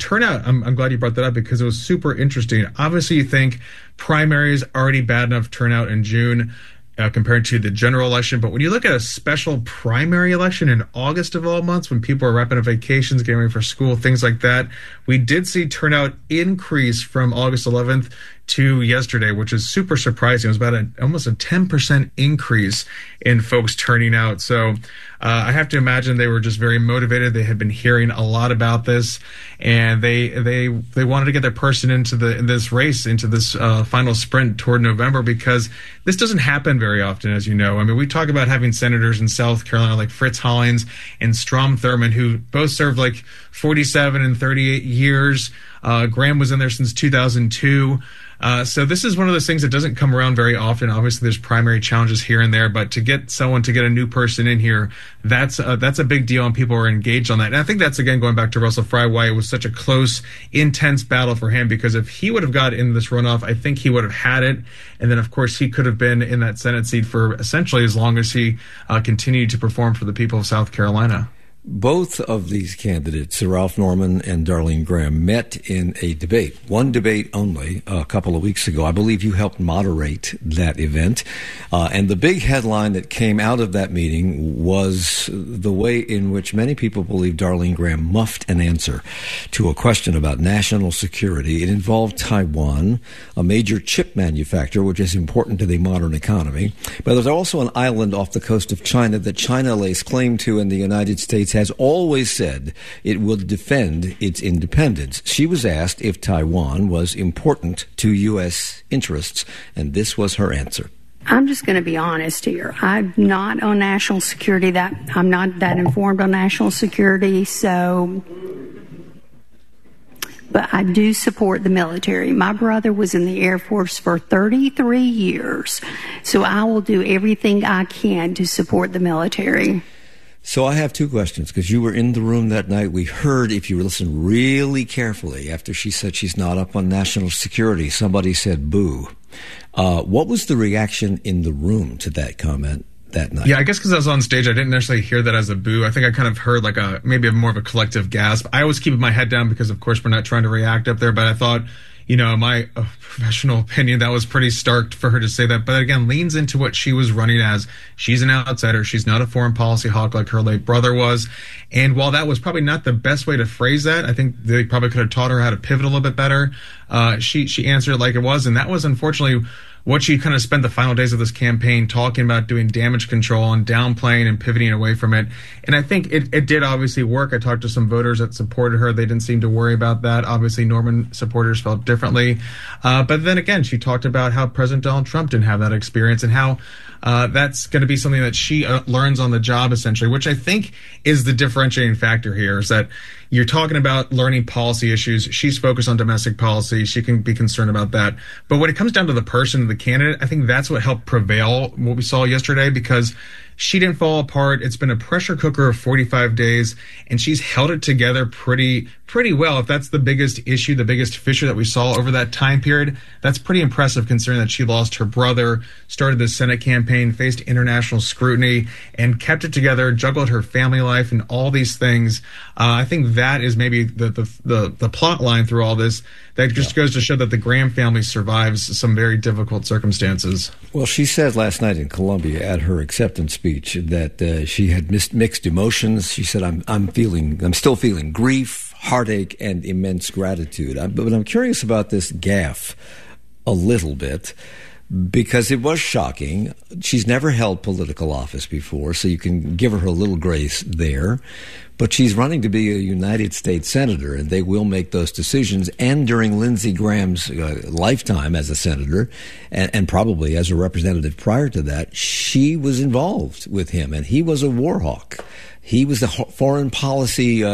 turnout, I'm glad you brought that up because it was super interesting. Obviously, you think primaries already bad enough turnout in June compared to the general election. But when you look at a special primary election in August of all months, when people are wrapping up vacations, getting ready for school, things like that, we did see turnout increase from August 11th to yesterday, which is super surprising. It was about almost a 10% increase in folks turning out. So I have to imagine they were just very motivated. They had been hearing a lot about this, and they wanted to get their person into this race, into this final sprint toward November, because this doesn't happen very often, as you know. I mean, we talk about having senators in South Carolina like Fritz Hollings and Strom Thurmond, who both served like 47 and 38 years. Graham was in there since 2002. So this is one of those things that doesn't come around very often. Obviously, there's primary challenges here and there, but to get a new person in here, that's a big deal, and people are engaged on that. And I think that's, again, going back to Russell Fry, why it was such a close, intense battle for him, because if he would have got in this runoff, I think he would have had it. And then, of course, he could have been in that Senate seat for essentially as long as he continued to perform for the people of South Carolina. Both of these candidates, Ralph Norman and Darlene Graham, met in a debate, one debate only, a couple of weeks ago. I believe you helped moderate that event. And the big headline that came out of that meeting was the way in which many people believe Darlene Graham muffed an answer to a question about national security. It involved Taiwan, a major chip manufacturer, which is important to the modern economy. But there's also an island off the coast of China that China lays claim to, and the United States has always said it will defend its independence. She was asked if Taiwan was important to U.S. interests, and this was her answer. I'm just going to be honest here. I'm not on national security. I'm not that informed on national security, but I do support the military. My brother was in the Air Force for 33 years, so I will do everything I can to support the military. So I have two questions, because you were in the room that night. We heard, if you listen really carefully, after she said she's not up on national security, somebody said boo. What was the reaction in the room to that comment that night? Yeah, I guess because I was on stage, I didn't necessarily hear that as a boo. I think I kind of heard like maybe more of a collective gasp. I always keep my head down because, of course, we're not trying to react up there, but I thought, my professional opinion, that was pretty stark for her to say that. But again, leans into what she was running as. She's an outsider. She's not a foreign policy hawk like her late brother was. And while that was probably not the best way to phrase that, I think they probably could have taught her how to pivot a little bit better. She answered it like it was. And that was unfortunately what she kind of spent the final days of this campaign talking about, doing damage control and downplaying and pivoting away from it. And I think it did obviously work. I talked to some voters that supported her. They didn't seem to worry about that. Obviously, Norman supporters felt differently. But then again, she talked about how President Donald Trump didn't have that experience and how that's going to be something that she learns on the job, essentially, which I think is the differentiating factor here, is that you're talking about learning policy issues. She's focused on domestic policy. She can be concerned about that. But when it comes down to the person, the candidate, I think that's what helped prevail what we saw yesterday, because she didn't fall apart. It's been a pressure cooker of 45 days, and she's held it together pretty well. If that's the biggest issue, the biggest fissure that we saw over that time period, that's pretty impressive considering that she lost her brother, started the Senate campaign, faced international scrutiny, and kept it together, juggled her family life and all these things. I think that is maybe the plot line through all this. That just goes to show that the Graham family survives some very difficult circumstances. Well, she said last night in Columbia at her acceptance speech that she had mixed emotions. She said, I'm still feeling grief, heartache, and immense gratitude. But I'm curious about this gaffe a little bit, because it was shocking. She's never held political office before, so you can give her a little grace there. But she's running to be a United States senator, and they will make those decisions. And during Lindsey Graham's lifetime as a senator, and probably as a representative prior to that, she was involved with him, and he was a war hawk. He was the foreign policy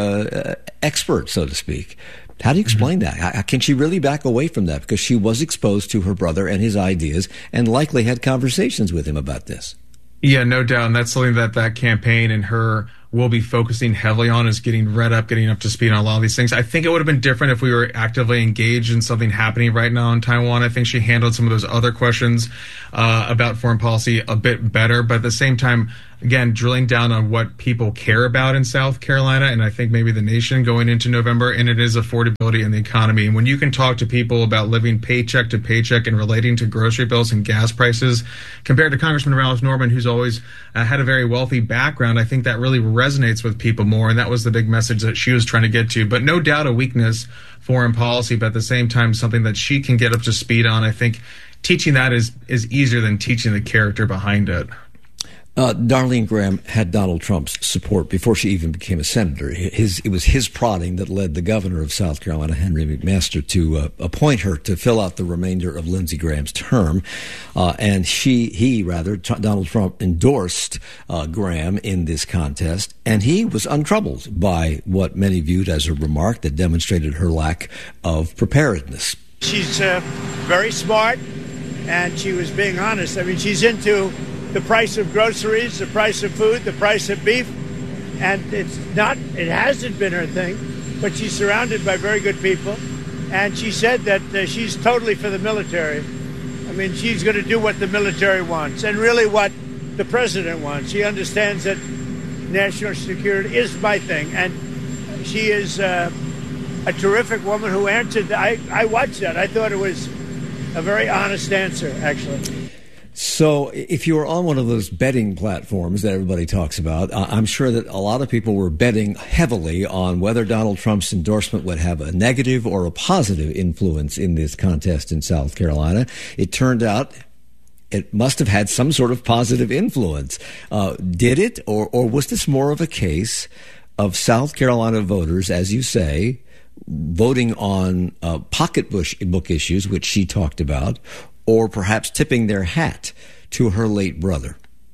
expert, so to speak. How do you explain that? Can she really back away from that? Because she was exposed to her brother and his ideas, and likely had conversations with him about this. Yeah, no doubt. And that's something that campaign and her we'll be focusing heavily on is getting read up, getting up to speed on a lot of these things. I think it would have been different if we were actively engaged in something happening right now in Taiwan. I think she handled some of those other questions about foreign policy a bit better. But at the same time, again, drilling down on what people care about in South Carolina, and I think maybe the nation going into November, and it is affordability in the economy. And when you can talk to people about living paycheck to paycheck and relating to grocery bills and gas prices, compared to Congressman Ralph Norman, who's always had a very wealthy background, I think that really resonates with people more. And that was the big message that she was trying to get to. But no doubt a weakness, foreign policy, but at the same time, something that she can get up to speed on. I think teaching that is easier than teaching the character behind it. Darlene Graham had Donald Trump's support before she even became a senator. It was his prodding that led the governor of South Carolina, Henry McMaster, to appoint her to fill out the remainder of Lindsey Graham's term. And Donald Trump endorsed Graham in this contest, and he was untroubled by what many viewed as a remark that demonstrated her lack of preparedness. She's very smart, and she was being honest. I mean, she's into the price of groceries, the price of food, the price of beef, and it hasn't been her thing, but she's surrounded by very good people, and she said that she's totally for the military. I mean, she's going to do what the military wants, and really what the president wants. She understands that national security is my thing, and she is a terrific woman who answered. I watched that. I thought it was a very honest answer, actually. So if you were on one of those betting platforms that everybody talks about, I'm sure that a lot of people were betting heavily on whether Donald Trump's endorsement would have a negative or a positive influence in this contest in South Carolina. It turned out it must have had some sort of positive influence. Did it? Or was this more of a case of South Carolina voters, as you say, voting on pocketbook issues, which she talked about, or perhaps tipping their hat to her late brother?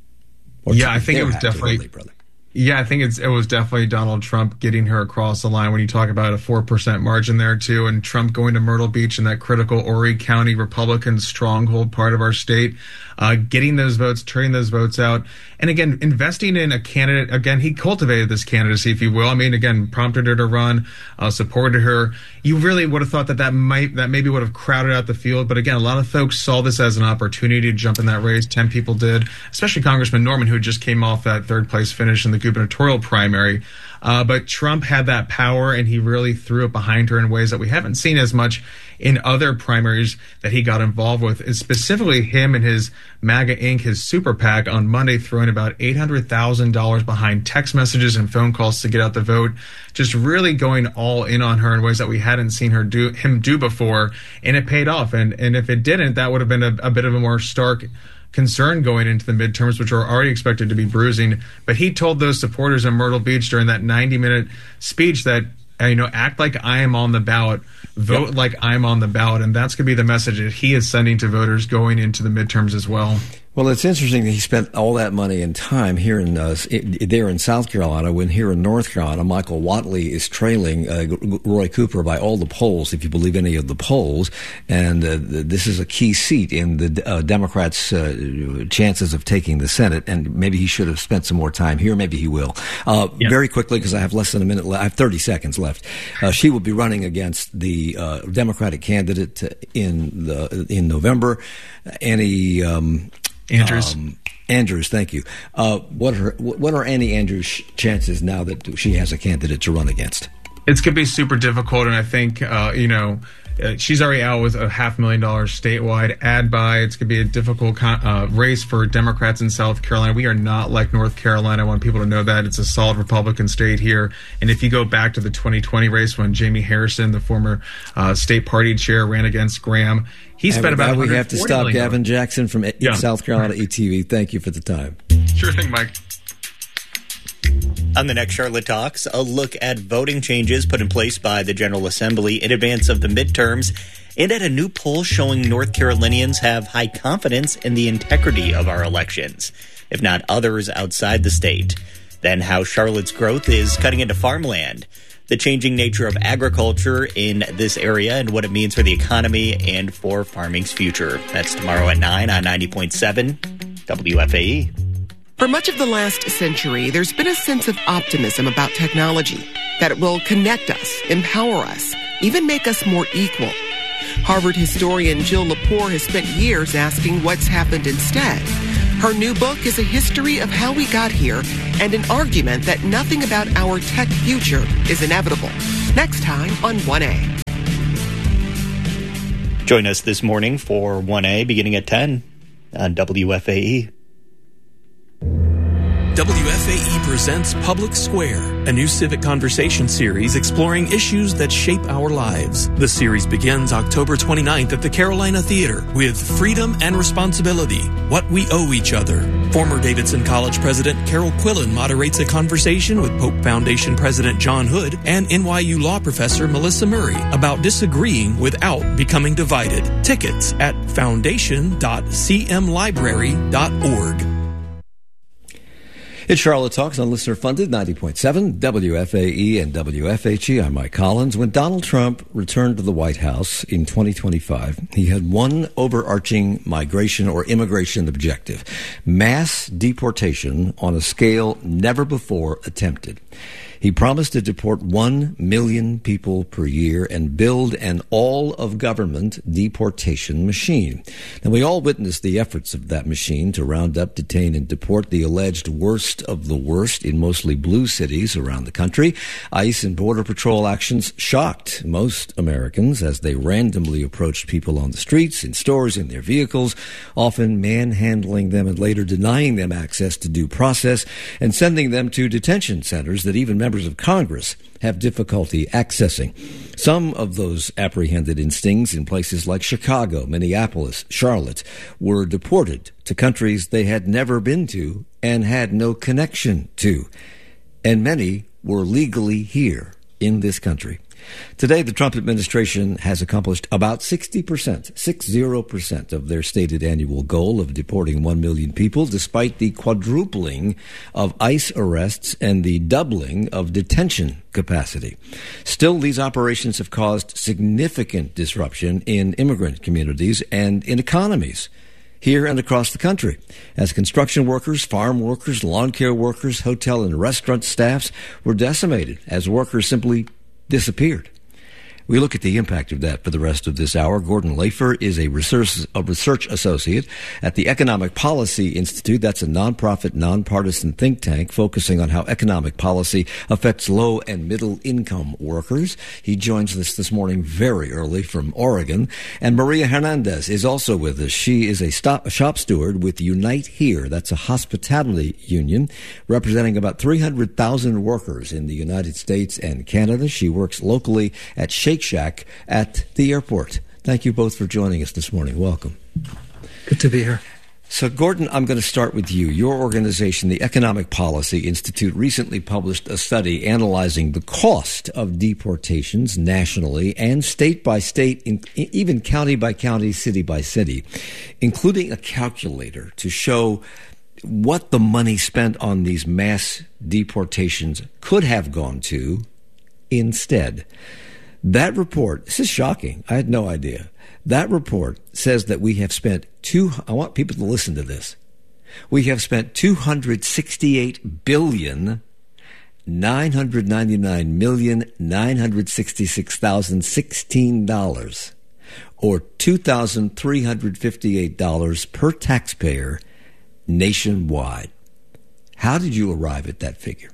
Yeah, I think it was definitely. Yeah, I think it was definitely Donald Trump getting her across the line when you talk about a 4% margin there too, and Trump going to Myrtle Beach in that critical Horry County Republican stronghold part of our state, getting those votes, turning those votes out, and again, investing in a candidate. Again, he cultivated this candidacy, if you will. I mean, again, prompted her to run, supported her. You really would have thought that maybe would have crowded out the field, but again, a lot of folks saw this as an opportunity to jump in that race. 10 people did, especially Congressman Norman, who just came off that third place finish in the gubernatorial primary. But Trump had that power, and he really threw it behind her in ways that we haven't seen as much in other primaries that he got involved with. It's specifically him and his MAGA Inc., his super PAC, on Monday throwing about $800,000 behind text messages and phone calls to get out the vote, just really going all in on her in ways that we hadn't seen him do before, and it paid off. And if it didn't, that would have been a bit of a more stark concern going into the midterms, which are already expected to be bruising. But he told those supporters in Myrtle Beach during that 90-minute speech that, act like I am on the ballot, vote like I'm on the ballot. And that's going to be the message that he is sending to voters going into the midterms as well. Well, it's interesting that he spent all that money and time here there in South Carolina, when here in North Carolina, Michael Whatley is trailing Roy Cooper by all the polls, if you believe any of the polls. And this is a key seat in the Democrats' chances of taking the Senate. And maybe he should have spent some more time here. Maybe he will. Very quickly, because I have less than a minute left. I have 30 seconds left. She will be running against the Democratic candidate in November. Annie Andrews. Andrews, thank you. What are Annie Andrews' chances now that she has a candidate to run against? It's going to be super difficult, and I think, she's already out with a $500,000 statewide ad buy. It's going to be a difficult race for Democrats in South Carolina. We are not like North Carolina. I want people to know that. It's a solid Republican state here. And if you go back to the 2020 race when Jamie Harrison, the former state party chair, ran against Graham, he spent about we have to stop Gavin Jackson from South Carolina ETV. Thank you for the time. Sure thing, Mike. On the next Charlotte Talks, a look at voting changes put in place by the General Assembly in advance of the midterms, and at a new poll showing North Carolinians have high confidence in the integrity of our elections, if not others outside the state. Then how Charlotte's growth is cutting into farmland, the changing nature of agriculture in this area and what it means for the economy and for farming's future. That's tomorrow at 9 on 90.7 WFAE. For much of the last century, there's been a sense of optimism about technology, that it will connect us, empower us, even make us more equal. Harvard historian Jill Lepore has spent years asking what's happened instead. Her new book is a history of how we got here and an argument that nothing about our tech future is inevitable. Next time on 1A. Join us this morning for 1A beginning at 10 on WFAE. WFAE presents Public Square, a new civic conversation series exploring issues that shape our lives. The series begins October 29th at the Carolina Theater with Freedom and Responsibility, What We Owe Each Other. Former Davidson College President Carol Quillen moderates a conversation with Pope Foundation President John Hood and NYU law professor Melissa Murray about disagreeing without becoming divided. Tickets at foundation.cmlibrary.org. It's Charlotte Talks on listener-funded 90.7 WFAE and WFHE. I'm Mike Collins. When Donald Trump returned to the White House in 2025, he had one overarching migration or immigration objective: mass deportation on a scale never before attempted. He promised to deport 1 million people per year and build an all-of-government deportation machine. Now, we all witnessed the efforts of that machine to round up, detain, and deport the alleged worst of the worst in mostly blue cities around the country. ICE and Border Patrol actions shocked most Americans as they randomly approached people on the streets, in stores, in their vehicles, often manhandling them and later denying them access to due process and sending them to detention centers that even members of Congress have difficulty accessing. Some of those apprehended in stings in places like Chicago, Minneapolis, Charlotte were deported to countries they had never been to and had no connection to. And many were legally here in this country. Today, the Trump administration has accomplished about 60% of their stated annual goal of deporting 1 million people, despite the quadrupling of ICE arrests and the doubling of detention capacity. Still, these operations have caused significant disruption in immigrant communities and in economies here and across the country, as construction workers, farm workers, lawn care workers, hotel and restaurant staffs were decimated as workers simply disappeared. We look at the impact of that for the rest of this hour. Gordon Lafer is a research associate at the Economic Policy Institute. That's a nonprofit, nonpartisan think tank focusing on how economic policy affects low and middle income workers. He joins us this morning very early from Oregon. And Maria Hernandez is also with us. She is a shop steward with Unite Here. That's a hospitality union representing about 300,000 workers in the United States and Canada. She works locally at Shake Shack at the airport. Thank you both for joining us this morning. Welcome. Good to be here. So, Gordon, I'm going to start with you. Your organization, the Economic Policy Institute, recently published a study analyzing the cost of deportations nationally and state by state, even county by county, city by city, including a calculator to show what the money spent on these mass deportations could have gone to instead. That report, this is shocking. I had no idea. That report says that we have spent I want people to listen to this. We have spent $268,999,966,016, or $2,358 per taxpayer nationwide. How did you arrive at that figure?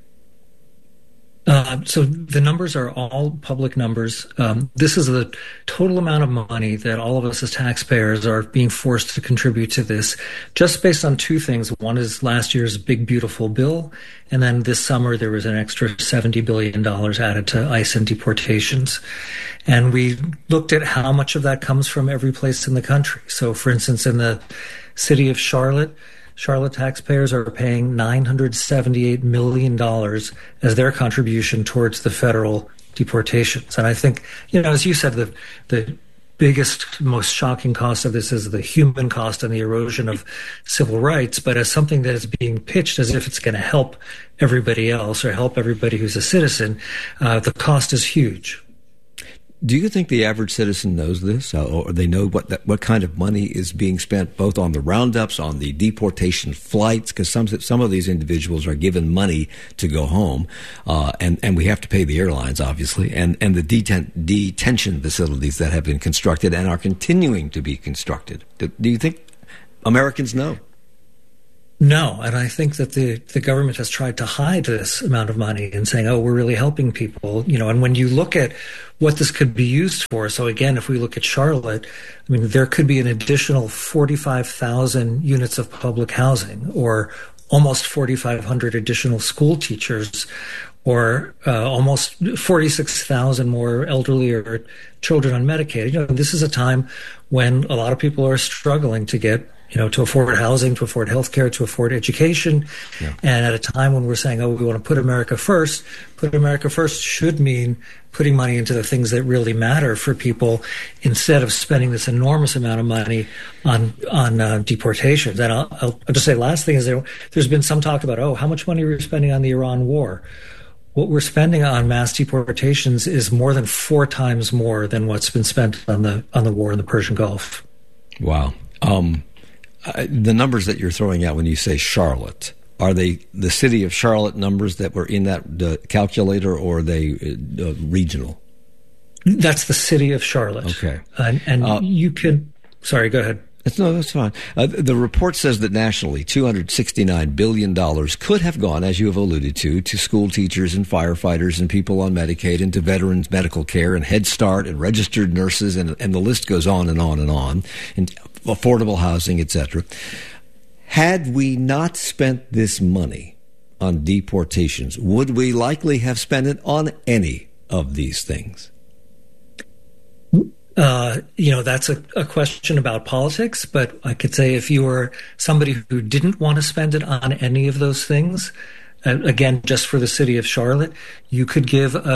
So the numbers are all public numbers. This is the total amount of money that all of us as taxpayers are being forced to contribute to this, just based on two things. One is last year's big, beautiful bill, and then this summer there was an extra $70 billion added to ICE and deportations. And we looked at how much of that comes from every place in the country. So, for instance, in the city of Charlotte taxpayers are paying $978 million as their contribution towards the federal deportations. And I think, as you said, the biggest, most shocking cost of this is the human cost and the erosion of civil rights. But as something that is being pitched as if it's going to help everybody else or help everybody who's a citizen, the cost is huge. Do you think the average citizen knows this, or they know what kind of money is being spent both on the roundups, on the deportation flights? Because some of these individuals are given money to go home, and we have to pay the airlines, obviously, and the detention facilities that have been constructed and are continuing to be constructed. Do you think Americans know? No, and I think that the government has tried to hide this amount of money and saying, oh, we're really helping people, and when you look at what this could be used for, so again, if we look at Charlotte, I mean, there could be an additional 45,000 units of public housing, or almost 4,500 additional school teachers, or almost 46,000 more elderly or children on Medicaid. This is a time when a lot of people are struggling to get to afford housing, to afford healthcare, to afford education. Yeah. And at a time when we're saying, oh, we want to put America first should mean putting money into the things that really matter for people instead of spending this enormous amount of money on deportations. And I'll just say last thing is there's been some talk about, how much money are we spending on the Iran war? What we're spending on mass deportations is more than 4 times more than what's been spent on the war in the Persian Gulf. Wow. The numbers that you're throwing out when you say Charlotte, are they the city of Charlotte numbers that were in that calculator, or are they regional? That's the city of Charlotte. Okay. And you can... Sorry, go ahead. No, that's fine. The report says that nationally, $269 billion could have gone, as you have alluded to school teachers and firefighters and people on Medicaid, and to veterans medical care and Head Start and registered nurses, and the list goes on and on and on, and affordable housing, etc. Had we not spent this money on deportations, would we likely have spent it on any of these things? That's a question about politics, but I could say if you were somebody who didn't want to spend it on any of those things, again, just for the city of Charlotte, you could give a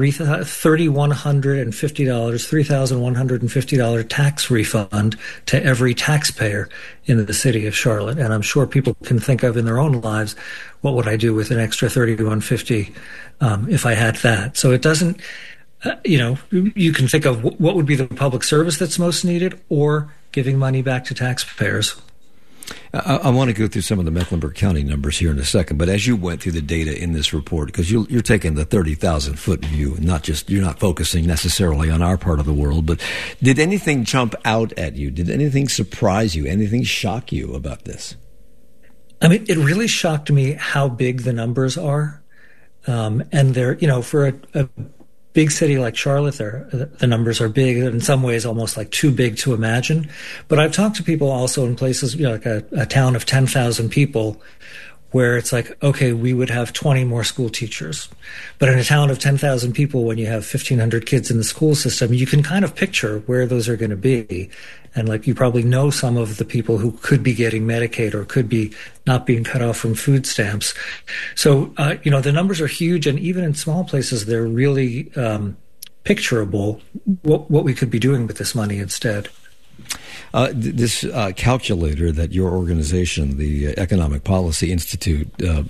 $3,150 tax refund to every taxpayer in the city of Charlotte. And I'm sure people can think of in their own lives, what would I do with an extra $3,150 if I had that? So it doesn't... you can think of what would be the public service that's most needed, or giving money back to taxpayers. I want to go through some of the Mecklenburg County numbers here in a second, but as you went through the data in this report, because you're taking the 30,000-foot view, and you're not focusing necessarily on our part of the world, but did anything jump out at you? Did anything surprise you? Anything shock you about this? I mean, it really shocked me how big the numbers are, and they're, for a big city like Charlotte, the numbers are big, in some ways almost like too big to imagine. But I've talked to people also in places, like a town of 10,000 people, where it's like, okay, we would have 20 more school teachers. But in a town of 10,000 people, when you have 1,500 kids in the school system, you can kind of picture where those are going to be. And like, you probably know some of the people who could be getting Medicaid or could be not being cut off from food stamps. So, the numbers are huge. And even in small places, they're really picturable what we could be doing with this money instead. This calculator that your organization, the Economic Policy Institute,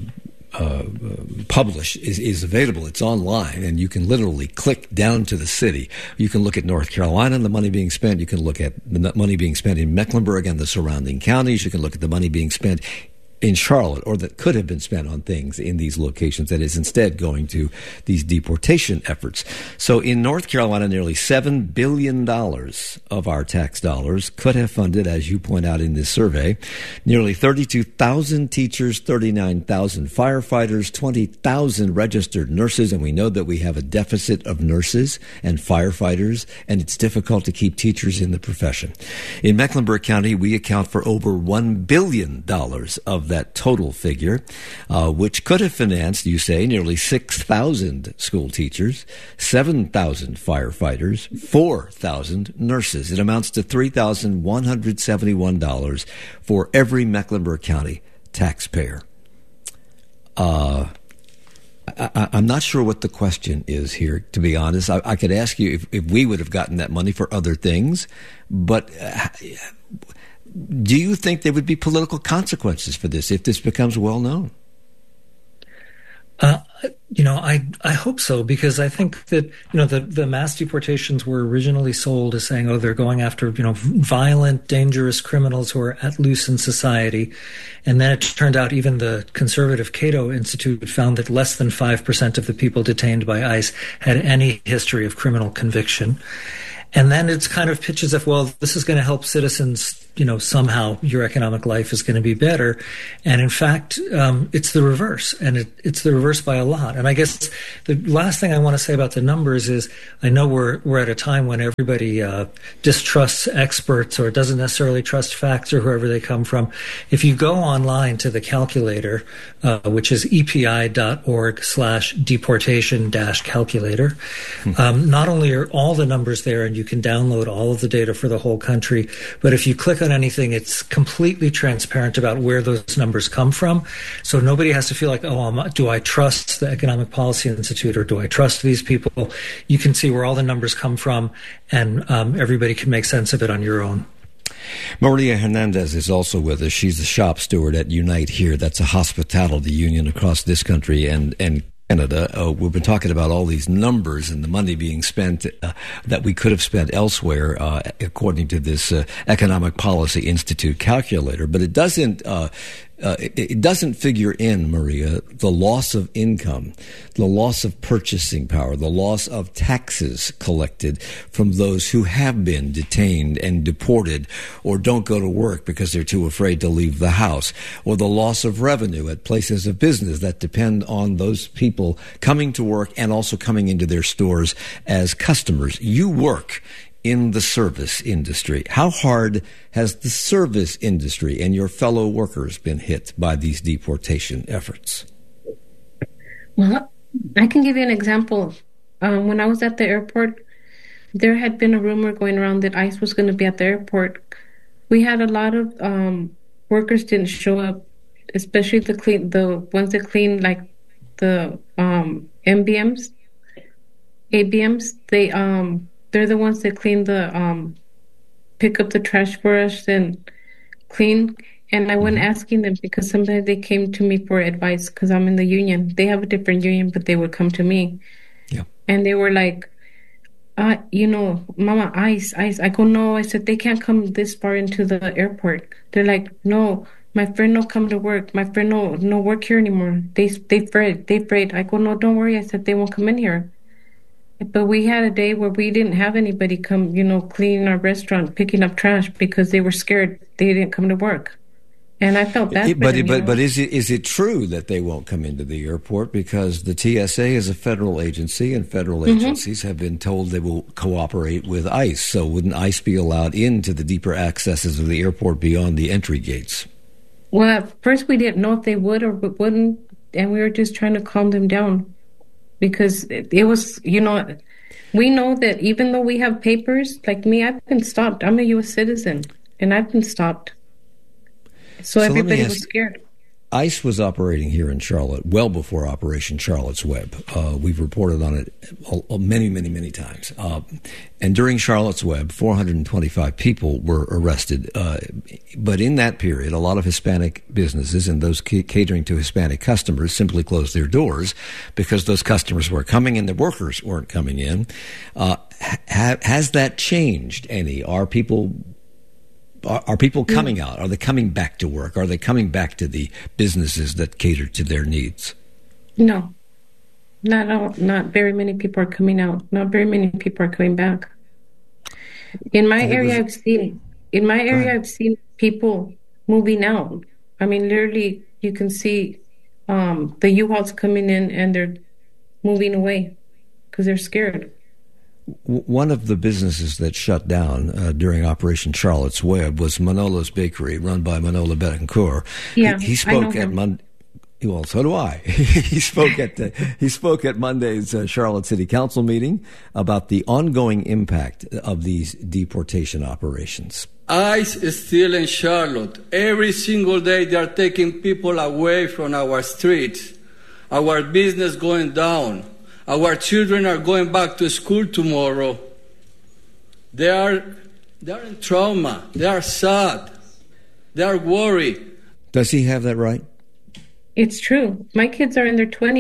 publish is available. It's online, and you can literally click down to the city. You can look at North Carolina and the money being spent. You can look at the money being spent in Mecklenburg and the surrounding counties. You can look at the money being spent in Charlotte, or that could have been spent on things in these locations that is instead going to these deportation efforts. So in North Carolina, nearly $7 billion of our tax dollars could have funded, as you point out in this survey, nearly 32,000 teachers, 39,000 firefighters, 20,000 registered nurses, and we know that we have a deficit of nurses and firefighters, and it's difficult to keep teachers in the profession. In Mecklenburg County, we account for over $1 billion of that total figure, which could have financed, you say, nearly 6,000 school teachers, 7,000 firefighters, 4,000 nurses. It amounts to $3,171 for every Mecklenburg County taxpayer. I'm not sure what the question is here, to be honest. I could ask you if we would have gotten that money for other things, but do you think there would be political consequences for this if this becomes well known? I hope so, because I think that, the mass deportations were originally sold as saying, they're going after, violent, dangerous criminals who are at loose in society. And then it turned out even the conservative Cato Institute found that less than 5% of the people detained by ICE had any history of criminal conviction. And then it's kind of pitched as if, this is going to help citizens, somehow your economic life is going to be better. And in fact, it's the reverse, and it's the reverse by a lot. And I guess the last thing I want to say about the numbers is, I know we're at a time when everybody distrusts experts or doesn't necessarily trust facts or whoever they come from. If you go online to the calculator, which is epi.org/deportation-calculator, not only are all the numbers there, and you can download all of the data for the whole country, but if you click on anything, it's completely transparent about where those numbers come from. So nobody has to feel like, do I trust the Economic Policy Institute or do I trust these people? You can see where all the numbers come from, and everybody can make sense of it on your own. Maria Hernandez is also with us. She's the shop steward at Unite Here. That's a hospitality union across this country and Canada. We've been talking about all these numbers and the money being spent that we could have spent elsewhere, according to this Economic Policy Institute calculator. But it doesn't figure in, Maria, the loss of income, the loss of purchasing power, the loss of taxes collected from those who have been detained and deported or don't go to work because they're too afraid to leave the house, or the loss of revenue at places of business that depend on those people coming to work and also coming into their stores as customers. You work in the service industry. How hard has the service industry and your fellow workers been hit by these deportation efforts? Well, I can give you an example. When I was at the airport, there had been a rumor going around that ICE was going to be at the airport. We had a lot of workers didn't show up, especially the ones that clean like the MBMs, ABMs. They're the ones that clean pick up the trash for us and clean. And I went asking them because sometimes they came to me for advice because I'm in the union. They have a different union, but they would come to me. Yeah. And they were like, Mama, ICE. I go, no. I said, they can't come this far into the airport. They're like, no, my friend no come to work. My friend no work here anymore. They afraid. I go, no, don't worry. I said, they won't come in here. But we had a day where we didn't have anybody come, cleaning our restaurant, picking up trash because they were scared they didn't come to work. And I felt bad. But is it true that they won't come into the airport? Because the TSA is a federal agency, and federal agencies have been told they will cooperate with ICE. So wouldn't ICE be allowed into the deeper accesses of the airport beyond the entry gates? Well, at first we didn't know if they would or wouldn't, and we were just trying to calm them down. Because it was, we know that even though we have papers, like me, I've been stopped. I'm a U.S. citizen, and I've been stopped. So everybody was scared. ICE was operating here in Charlotte well before Operation Charlotte's Web. We've reported on it many, many, many times. And during Charlotte's Web, 425 people were arrested. But in that period, a lot of Hispanic businesses and those catering to Hispanic customers simply closed their doors because those customers were coming in, the workers weren't coming in. Has that changed any? Are people coming out? Are they coming back to work? Are they coming back to the businesses that cater to their needs? No, not very many people are coming out. Not very many people are coming back. In my area, I've seen people moving out. I mean, literally, you can see the U-Hauls coming in and they're moving away because they're scared. One of the businesses that shut down during Operation Charlotte's Web was Manolo's Bakery, run by Manolo Betancourt. Yeah, he spoke at Monday. Well, so do I. He spoke at Monday's Charlotte City Council meeting about the ongoing impact of these deportation operations. ICE is still in Charlotte. Every single day they are taking people away from our streets. Our business going down. Our children are going back to school tomorrow. They are in trauma. They are sad. They are worried. Does he have that right? It's true. My kids are in their 20s.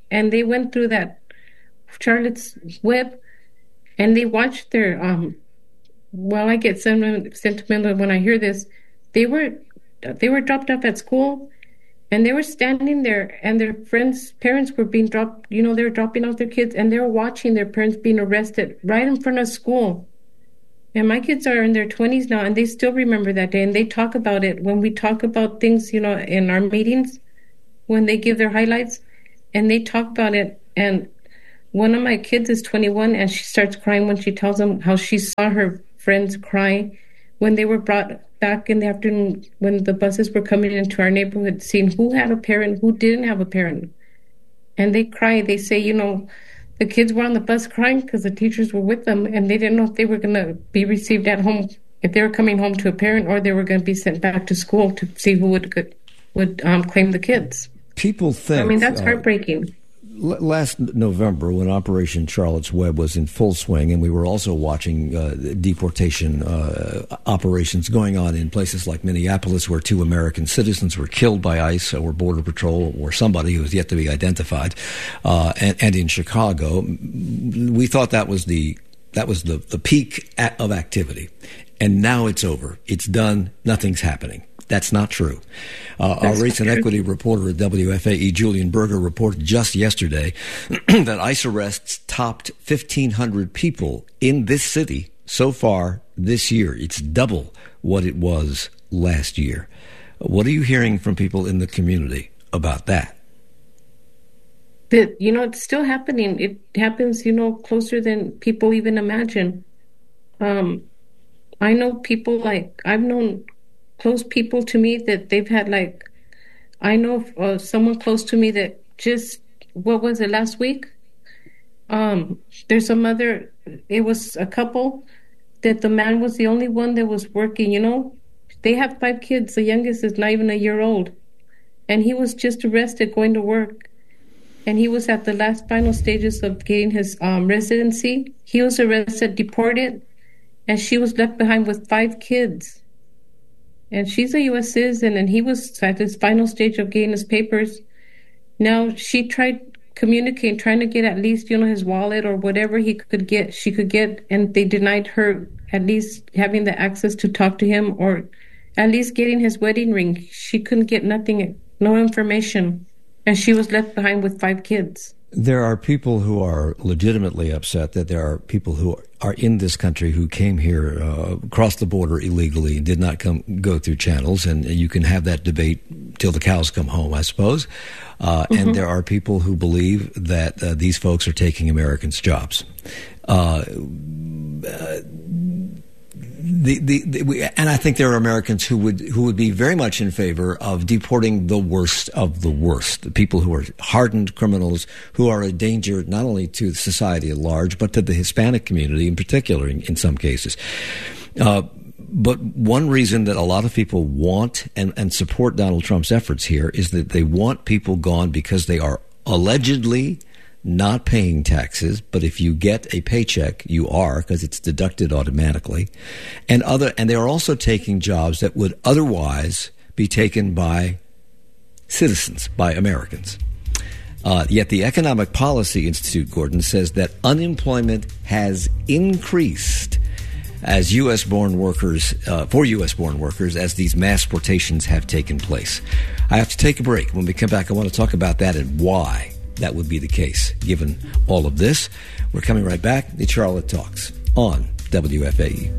and they went through that Charlotte's Web, and they watched their I get sentimental when I hear this. They were dropped off at school, and they were standing there, and their parents were being dropped. They were dropping off their kids, and they were watching their parents being arrested right in front of school. And my kids are in their 20s now, and they still remember that day, and they talk about it when we talk about things, in our meetings, when they give their highlights, and they talk about it. And one of my kids is 21, and she starts crying when she tells them how she saw her friends cry when they were brought back in the afternoon when the buses were coming into our neighborhood, seeing who had a parent, who didn't have a parent. And they cry. They say, the kids were on the bus crying because the teachers were with them, and they didn't know if they were going to be received at home, if they were coming home to a parent, or they were going to be sent back to school to see who would claim the kids. People think... that's heartbreaking. Last November, when Operation Charlotte's Web was in full swing, and we were also watching deportation operations going on in places like Minneapolis, where 2 American citizens were killed by ICE or Border Patrol or somebody who is yet to be identified, and in Chicago, we thought that was the peak of activity, and now it's over. It's done. Nothing's happening. That's not true. Our race and equity reporter at WFAE, Julian Berger, reported just yesterday that ICE arrests topped 1,500 people in this city so far this year. It's double what it was last year. What are you hearing from people in the community about that? It's still happening. It happens, closer than people even imagine. I know people I've known close people to me that they've had I know someone close to me that just, what was it, last week? There's a mother, it was a couple that the man was the only one that was working, They have 5 kids. The youngest is not even a year old. And he was just arrested going to work. And he was at the final stages of getting his residency. He was arrested, deported, and she was left behind with 5 kids. And she's a U.S. citizen, and he was at his final stage of getting his papers. Now, she tried communicating, trying to get at least, his wallet or whatever she could get, and they denied her at least having the access to talk to him or at least getting his wedding ring. She couldn't get nothing, no information, and she was left behind with 5 kids. There are people who are legitimately upset that there are people who are in this country who came here, across the border illegally, did not go through channels, and you can have that debate till the cows come home, I suppose. And there are people who believe that these folks are taking Americans' jobs. And I think there are Americans who would be very much in favor of deporting the worst of the worst, the people who are hardened criminals who are a danger not only to society at large, but to the Hispanic community in particular in some cases. But one reason that a lot of people want and support Donald Trump's efforts here is that they want people gone because they are allegedly not paying taxes, but if you get a paycheck, you are, because it's deducted automatically. And they are also taking jobs that would otherwise be taken by citizens, by Americans. Yet the Economic Policy Institute, Gordon, says that unemployment has increased as U.S.-born workers, for U.S.-born workers, as these mass deportations have taken place. I have to take a break. When we come back, I want to talk about that and why that would be the case, given all of this. We're coming right back. It's Charlotte Talks on WFAE.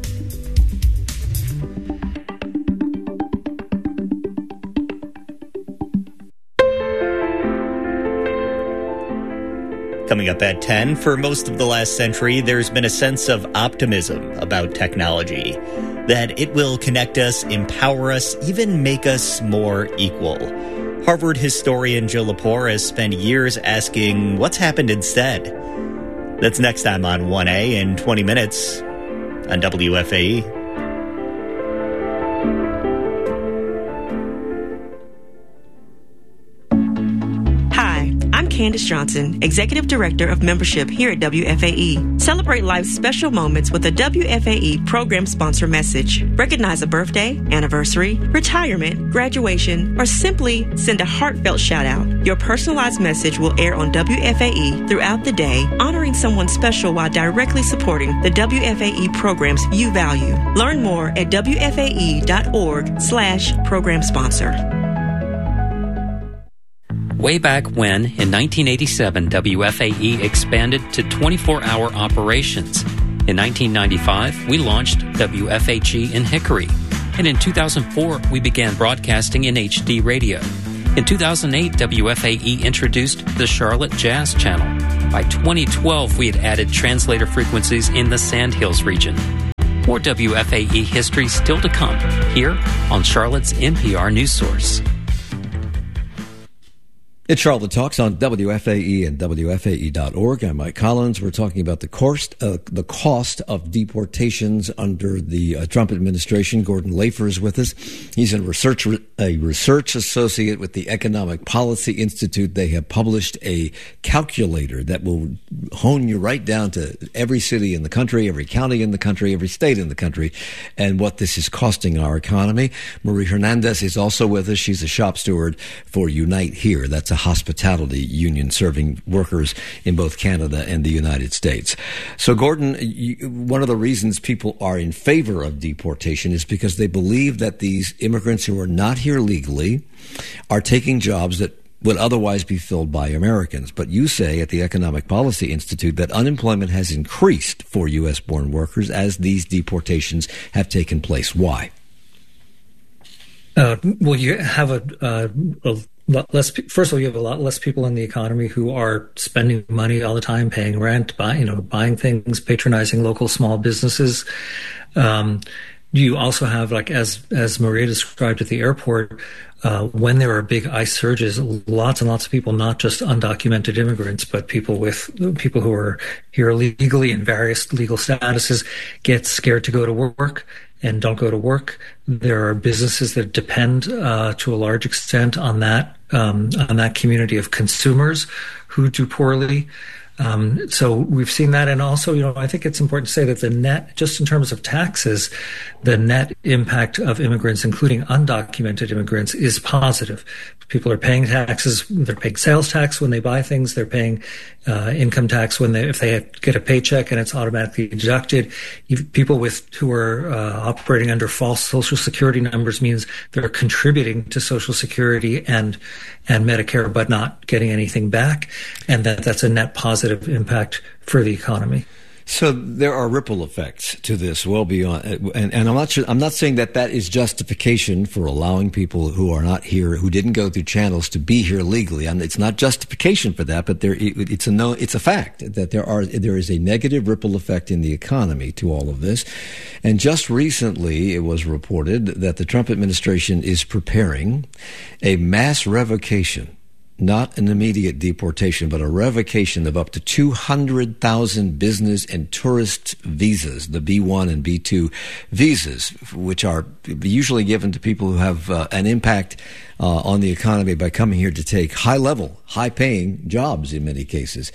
Coming up at 10, for most of the last century, there's been a sense of optimism about technology, that it will connect us, empower us, even make us more equal. Harvard historian Jill Lepore has spent years asking what's happened instead. That's next time on 1A in 20 minutes on WFAE. Candace Johnson, Executive Director of Membership here at WFAE. Celebrate life's special moments with a WFAE program sponsor message. Recognize a birthday, anniversary, retirement, graduation, or simply send a heartfelt shout out. Your personalized message will air on WFAE throughout the day, honoring someone special while directly supporting the WFAE programs you value. Learn more at WFAE.org/program sponsor. Way back when, in 1987, WFAE expanded to 24-hour operations. In 1995, we launched WFHE in Hickory. And in 2004, we began broadcasting in HD radio. In 2008, WFAE introduced the Charlotte Jazz Channel. By 2012, we had added translator frequencies in the Sandhills region. More WFAE history still to come here on Charlotte's NPR News Source. It's Charlotte Talks on WFAE and WFAE.org. I'm Mike Collins. We're talking about the cost of deportations under the Trump administration. Gordon Lafer is with us. He's a research associate with the Economic Policy Institute. They have published a calculator that will hone you right down to every city in the country, every county in the country, every state in the country, and what this is costing our economy. Marie Hernandez is also with us. She's a shop steward for Unite Here. That's a hospitality union serving workers in both Canada and the United States. So, Gordon, one of the reasons people are in favor of deportation is because they believe that these immigrants who are not here legally are taking jobs that would otherwise be filled by Americans. But you say at the Economic Policy Institute that unemployment has increased for U.S.-born workers as these deportations have taken place. Why? Well, you have a lot less. First of all, you have a lot less people in the economy who are spending money all the time, paying rent, buying things, patronizing local small businesses. You also have, like as Maria described at the airport, when there are big ICE surges, lots and lots of people, not just undocumented immigrants, but people who are here legally in various legal statuses, get scared to go to work and don't go to work. There are businesses that depend to a large extent on that community of consumers who do poorly. So we've seen that. And also, I think it's important to say that the net, just in terms of taxes, the net impact of immigrants, including undocumented immigrants, is positive. People are paying taxes. They're paying sales tax when they buy things. They're paying income tax if they get a paycheck and it's automatically deducted. People who are operating under false Social Security numbers means they're contributing to Social Security and Medicare, but not getting anything back, and that's a net positive impact for the economy. So there are ripple effects to this well beyond, and I'm not saying that is justification for allowing people who are not here, who didn't go through channels, to be here legally. It's not justification for that, but it's a fact that there is a negative ripple effect in the economy to all of this. And just recently, it was reported that the Trump administration is preparing a mass revocation. Not an immediate deportation, but a revocation of up to 200,000 business and tourist visas, the B1 and B2 visas, which are usually given to people who have an impact on the economy by coming here to take high-level, high-paying jobs in many cases.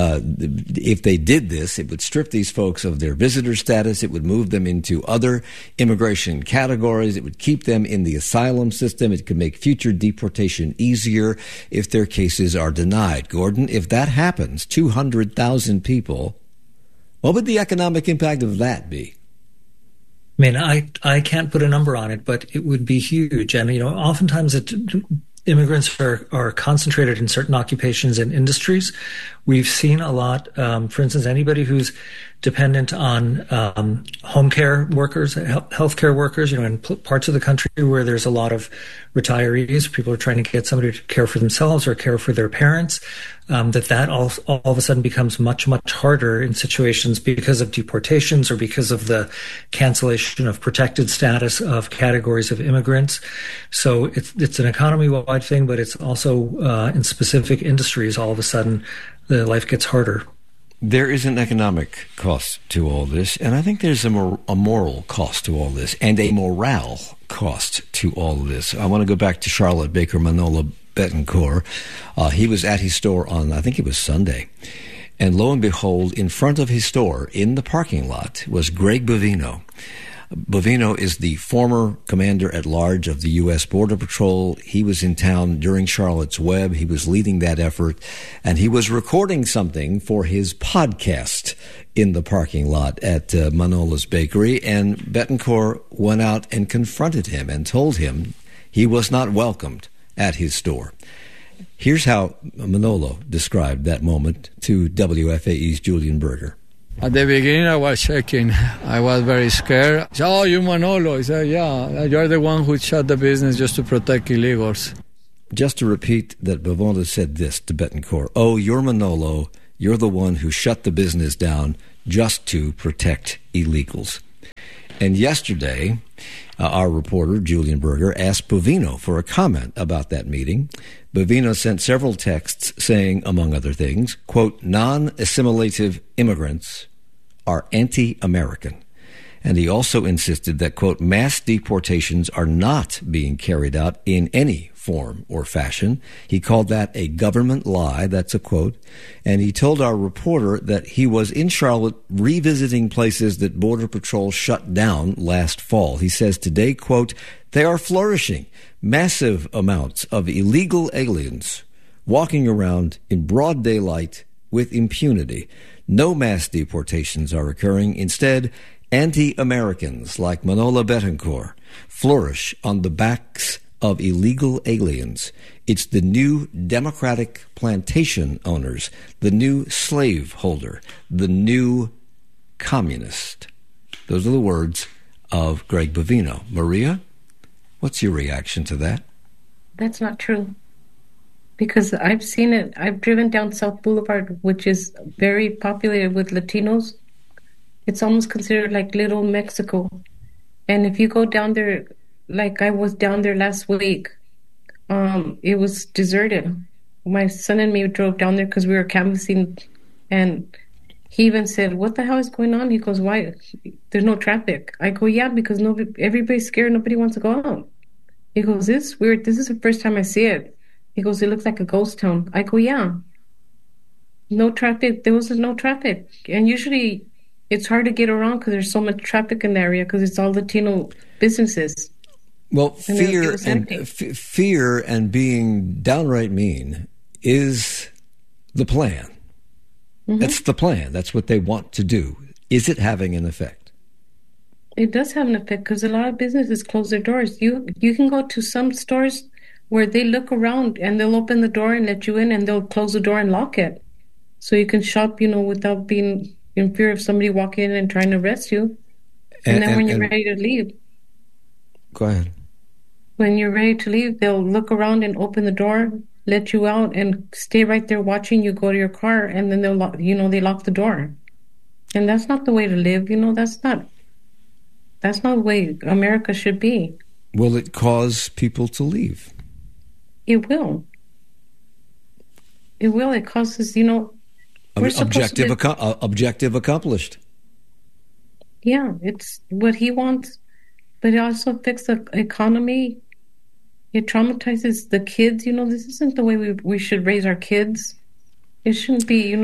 If they did this, it would strip these folks of their visitor status. It would move them into other immigration categories. It would keep them in the asylum system. It could make future deportation easier if their cases are denied. Gordon, if that happens, 200,000 people, what would the economic impact of that be? I mean, I can't put a number on it, but it would be huge. And, oftentimes immigrants are concentrated in certain occupations and industries. We've seen a lot, for instance, anybody who's dependent on home care workers, healthcare workers, in parts of the country where there's a lot of retirees, people are trying to get somebody to care for themselves or care for their parents, that all of a sudden becomes much, much harder in situations because of deportations or because of the cancellation of protected status of categories of immigrants. So it's an economy-wide thing, but it's also in specific industries, all of a sudden, the life gets harder. There is an economic cost to all this, and I think there's a moral cost to all this and a morale cost to all of this. I want to go back to Charlotte Baker Manola Betancourt. He was at his store on, I think it was Sunday. And lo and behold, in front of his store, in the parking lot, was Greg Bovino. Bovino is the former commander-at-large of the U.S. Border Patrol. He was in town during Charlotte's Web. He was leading that effort, and he was recording something for his podcast in the parking lot at Manolo's Bakery, and Betancourt went out and confronted him and told him he was not welcomed at his store. Here's how Manolo described that moment to WFAE's Julian Berger. At the beginning, I was shaking. I was very scared. Oh, you're Manolo. He said, yeah, you're the one who shut the business just to protect illegals. Just to repeat that Bovino said this to Betancourt. Oh, you're Manolo. You're the one who shut the business down just to protect illegals. And yesterday, our reporter, Julian Berger, asked Bovino for a comment about that meeting. Bovino sent several texts saying, among other things, quote, non-assimilative immigrants are anti-American. And he also insisted that, quote, mass deportations are not being carried out in any form or fashion. He called that a government lie. That's a quote. And he told our reporter that he was in Charlotte revisiting places that Border Patrol shut down last fall. He says today, quote, they are flourishing. Massive amounts of illegal aliens walking around in broad daylight with impunity. No mass deportations are occurring. Instead, anti-Americans like Manolo Betancourt flourish on the backs of illegal aliens. It's the new democratic plantation owners, the new slave holder, the new communist. Those are the words of Greg Bovino. Maria, what's your reaction to that? That's not true. Because I've seen it. I've driven down South Boulevard, which is very populated with Latinos. It's almost considered like Little Mexico. And if you go down there, like I was down there last week, it was deserted. My son and me drove down there because we were canvassing, and he even said, what the hell is going on? He goes, why? There's no traffic. I go, yeah, because everybody's scared. Nobody wants to go out. He goes, this is weird. This is the first time I see it. He goes, it looks like a ghost town. I go, yeah. No traffic. There was no traffic. And usually it's hard to get around because there's so much traffic in the area because it's all Latino businesses. Well, fear and being downright mean is the plan. Mm-hmm. That's the plan. That's what they want to do. Is it having an effect? It does have an effect because a lot of businesses close their doors. You can go to some stores where they look around and they'll open the door and let you in, and they'll close the door and lock it. So you can shop, without being in fear of somebody walking in and trying to arrest you. And then when you're ready to leave. Go ahead. When you're ready to leave, they'll look around and open the door, let you out, and stay right there watching you go to your car, and then they'll lock, they lock the door. And that's not the way to live. That's not the way America should be. Will it cause people to leave? It will. It will. It causes, objective accomplished. Yeah, it's what he wants, but it also affects the economy. It traumatizes the kids. This isn't the way we should raise our kids. It shouldn't be,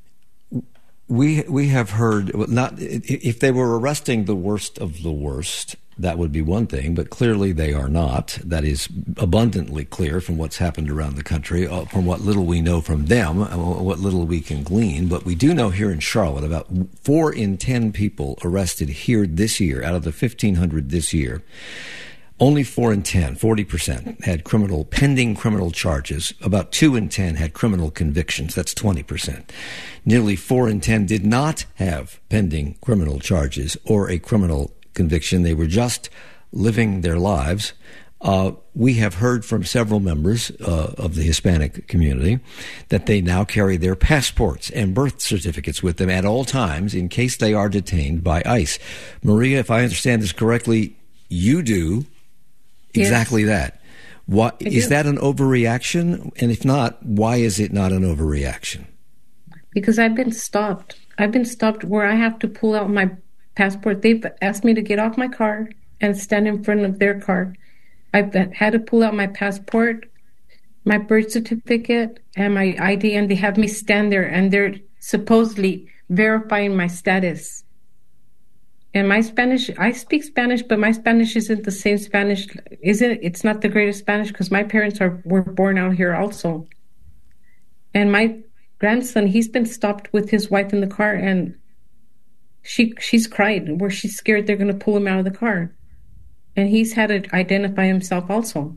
We have heard, not if they were arresting the worst of the worst, that would be one thing, but clearly they are not. That is abundantly clear from what's happened around the country, from what little we know from them, what little we can glean. But we do know here in Charlotte, about 4 in 10 people arrested here this year, out of the 1,500 this year, only 4 in 10, 40%, had pending criminal charges. About 2 in 10 had criminal convictions. That's 20%. Nearly 4 in 10 did not have pending criminal charges or a criminal conviction. They were just living their lives. We have heard from several members of the Hispanic community that they now carry their passports and birth certificates with them at all times in case they are detained by ICE. Maria, if I understand this correctly, you do exactly that. Is that an overreaction? And if not, why is it not an overreaction? Because I've been stopped. I've been stopped where I have to pull out my passport. They've asked me to get off my car and stand in front of their car. I've had to pull out my passport my birth certificate and my ID, and they have me stand there, and they're supposedly verifying my status. And my Spanish, I speak Spanish, but my Spanish isn't the same Spanish. It's not the greatest Spanish because my parents were born out here also. And my grandson, he's been stopped with his wife in the car, and she's cried where she's scared they're going to pull him out of the car. And he's had to identify himself also.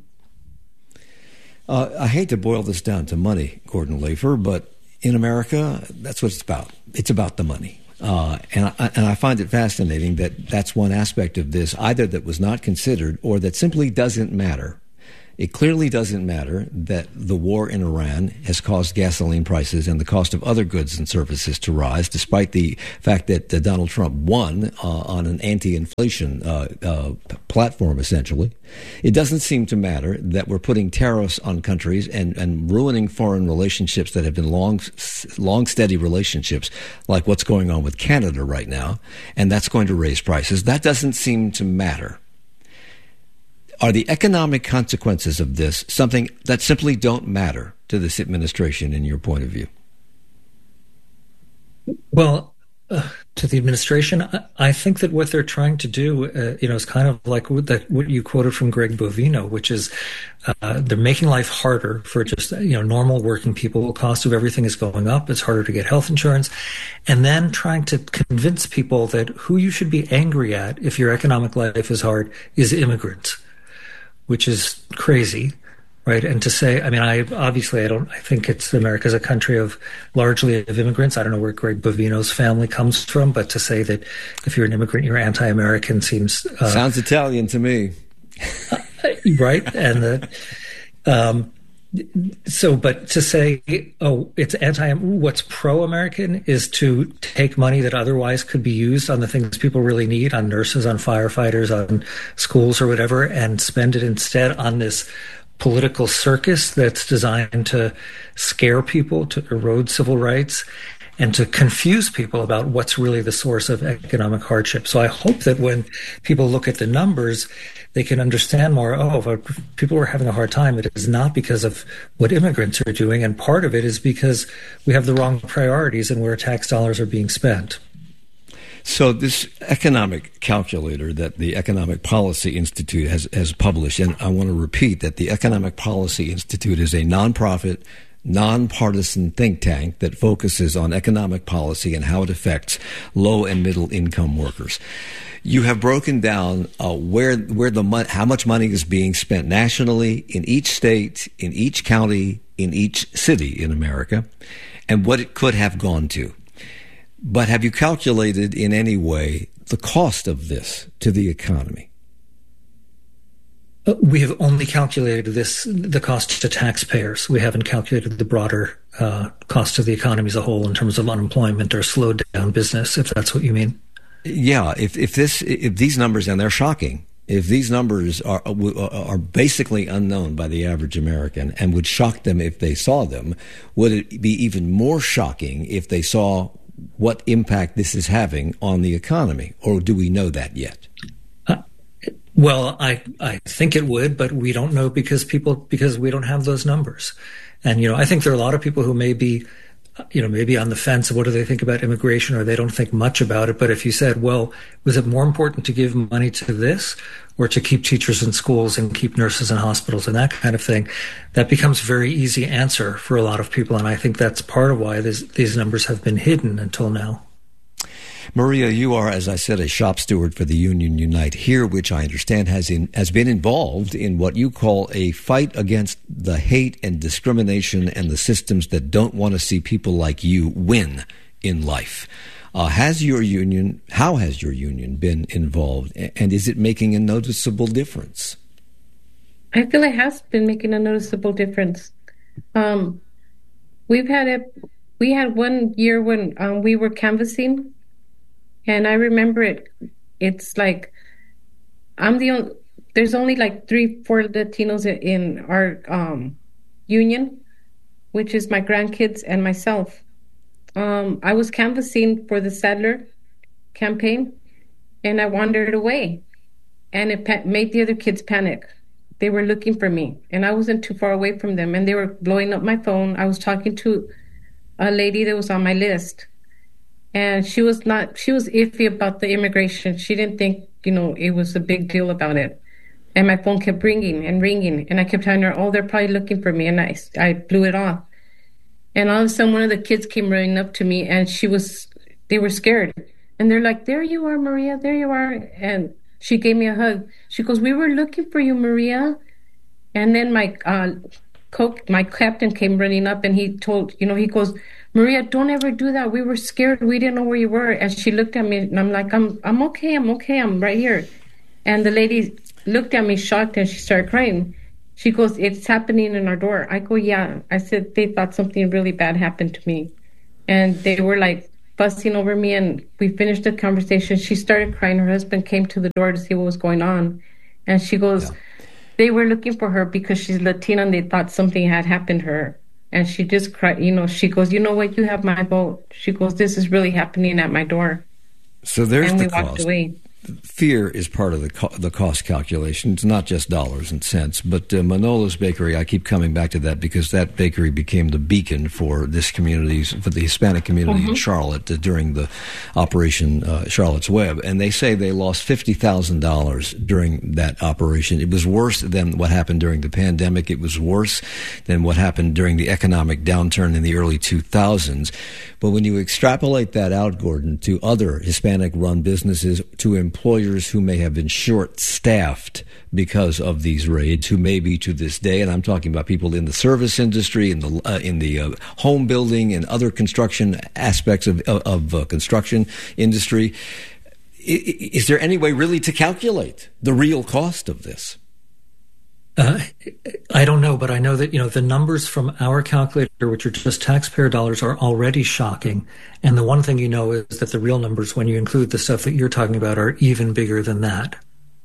I hate to boil this down to money, Gordon Lafer, but in America, that's what it's about. It's about the money. And I find it fascinating that that's one aspect of this, either that was not considered or that simply doesn't matter. It clearly doesn't matter that the war in Iran has caused gasoline prices and the cost of other goods and services to rise, despite the fact that Donald Trump won on an anti-inflation platform, essentially. It doesn't seem to matter that we're putting tariffs on countries and ruining foreign relationships that have been long, steady relationships, like what's going on with Canada right now, and that's going to raise prices. That doesn't seem to matter. Are the economic consequences of this something that simply don't matter to this administration in your point of view? Well, to the administration, I think that what they're trying to do, is kind of like what you quoted from Greg Bovino, which is they're making life harder for just normal working people. The cost of everything is going up. It's harder to get health insurance, and then trying to convince people that who you should be angry at if your economic life is hard is immigrants, which is crazy, right? And to say, I think America's a country of largely of immigrants. I don't know where Greg Bovino's family comes from, but to say that if you're an immigrant, you're anti-American seems... sounds Italian to me. Right? And but to say, it's what's pro-American is to take money that otherwise could be used on the things people really need, on nurses, on firefighters, on schools or whatever, and spend it instead on this political circus that's designed to scare people, to erode civil rights, and to confuse people about what's really the source of economic hardship. So I hope that when people look at the numbers, they can understand more, if people are having a hard time, it is not because of what immigrants are doing, and part of it is because we have the wrong priorities and where tax dollars are being spent. So this economic calculator that the Economic Policy Institute has published, and I want to repeat that the Economic Policy Institute is a nonprofit, nonpartisan think tank that focuses on economic policy and how it affects low and middle income workers. You have broken down how much money is being spent nationally in each state, in each county, in each city in America, and what it could have gone to. But have you calculated in any way the cost of this to the economy? We have only calculated the cost to taxpayers. We haven't calculated the broader cost to the economy as a whole in terms of unemployment or slowed down business, if that's what you mean. Yeah, if these numbers, and they're shocking, if these numbers are basically unknown by the average American and would shock them if they saw them, would it be even more shocking if they saw what impact this is having on the economy? Or do we know that yet? Well, I think it would, but we don't know because we don't have those numbers. And, I think there are a lot of people who may be on the fence of what do they think about immigration, or they don't think much about it. But if you said, well, was it more important to give money to this or to keep teachers in schools and keep nurses in hospitals and that kind of thing, that becomes a very easy answer for a lot of people. And I think that's part of why these numbers have been hidden until now. Maria, you are, as I said, a shop steward for the Union Unite here, which I understand has been involved in what you call a fight against the hate and discrimination and the systems that don't want to see people like you win in life. How has your union been involved, and is it making a noticeable difference? I feel it has been making a noticeable difference. We had 1 year when we were canvassing. And I remember it's like, there's only like 3-4 Latinos in our union, which is my grandkids and myself. I was canvassing for the Sadler campaign, and I wandered away, and it made the other kids panic. they were looking for me, and I wasn't too far away from them, and they were blowing up my phone. I was talking to a lady that was on my list, and she was iffy about the immigration. She didn't think, it was a big deal about it. And my phone kept ringing and ringing, and I kept telling her, oh, they're probably looking for me, and I blew it off. And all of a sudden, one of the kids came running up to me, and they were scared. And they're like, there you are, Maria, there you are. And she gave me a hug. She goes, we were looking for you, Maria. And then my captain came running up, and he goes, Maria, don't ever do that. We were scared. We didn't know where you were. And she looked at me, and I'm like, I'm okay. I'm right here. And the lady looked at me shocked, and she started crying. She goes, it's happening in our door. I go, yeah. I said, they thought something really bad happened to me. And they were like fussing over me, and we finished the conversation. She started crying. Her husband came to the door to see what was going on. And she goes, they were looking for her because she's Latina, and they thought something had happened to her. And she just cried. She goes, you know what? You have my vote. She goes, this is really happening at my door. So there's and the we cost. Walked away. Fear is part of the cost calculation. It's not just dollars and cents. But Manolo's Bakery, I keep coming back to that because that bakery became the beacon for this community, for the Hispanic community in Charlotte during the Operation Charlotte's Web. And they say they lost $50,000 during that operation. It was worse than what happened during the pandemic. It was worse than what happened during the economic downturn in the early 2000s. But when you extrapolate that out, Gordon, to other Hispanic-run businesses, to employers who may have been short-staffed because of these raids, who may be to this day, and I'm talking about people in the service industry, in the home building and other construction aspects of construction industry, is there any way really to calculate the real cost of this? I don't know, but I know that, the numbers from our calculator, which are just taxpayer dollars, are already shocking. And the one thing is that the real numbers, when you include the stuff that you're talking about, are even bigger than that.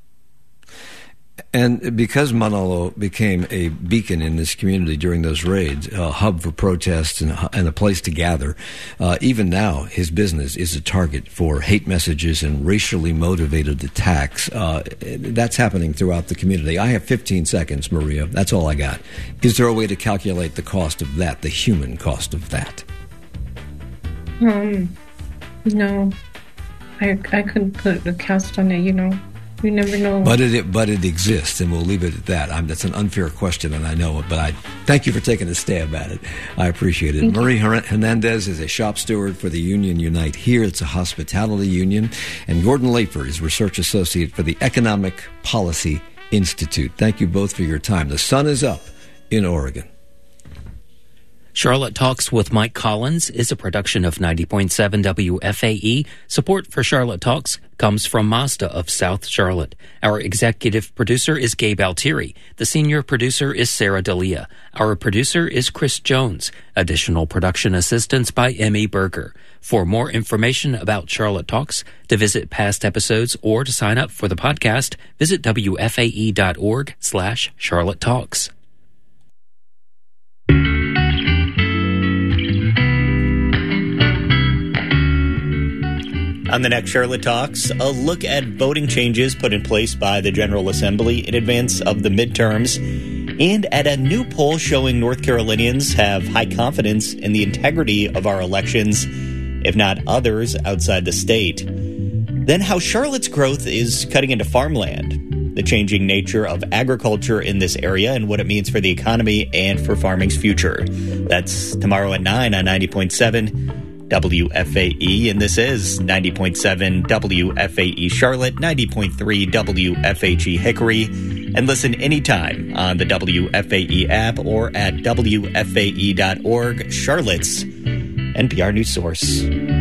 And because Manolo became a beacon in this community during those raids, a hub for protests and a place to gather, even now his business is a target for hate messages and racially motivated attacks. That's happening throughout the community. I have 15 seconds, Maria. That's all I got. Is there a way to calculate the cost of that, the human cost of that? No. I couldn't put a cost on it, You never know. But it exists, and we'll leave it at that. That's an unfair question, and I know it, but I thank you for taking a stab at it. I appreciate it. Marie Hernandez is a shop steward for the Union Unite here. It's a hospitality union. And Gordon Lafer is research associate for the Economic Policy Institute. Thank you both for your time. The sun is up in Oregon. Charlotte Talks with Mike Collins is a production of 90.7 WFAE. Support for Charlotte Talks comes from Mazda of South Charlotte. Our executive producer is Gabe Altieri. The senior producer is Sarah D'Elia. Our producer is Chris Jones. Additional production assistance by Emmy Berger. For more information about Charlotte Talks, to visit past episodes, or to sign up for the podcast, visit WFAE.org/Charlotte Talks. On the next Charlotte Talks, a look at voting changes put in place by the General Assembly in advance of the midterms, and at a new poll showing North Carolinians have high confidence in the integrity of our elections, if not others outside the state. Then how Charlotte's growth is cutting into farmland, the changing nature of agriculture in this area and what it means for the economy and for farming's future. That's tomorrow at 9 on 90.7 WFAE, and this is 90.7 WFAE Charlotte, 90.3 WFHE Hickory, and listen anytime on the WFAE app or at WFAE.org, Charlotte's NPR news source.